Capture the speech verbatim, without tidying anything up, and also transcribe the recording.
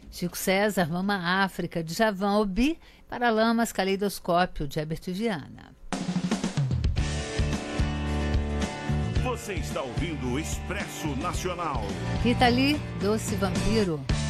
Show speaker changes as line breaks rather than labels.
Chico César, Mama África, de Djavan Obi, Paralamas, Caleidoscópio, de Herbert Viana.
Você está ouvindo o Expresso Nacional.
Rita Lee, Doce Vampiro.